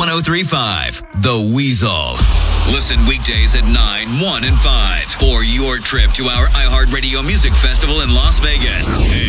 1035, The Weasel. Listen weekdays at 9, 1, and 5 for your trip to our iHeartRadio Music Festival in Las Vegas.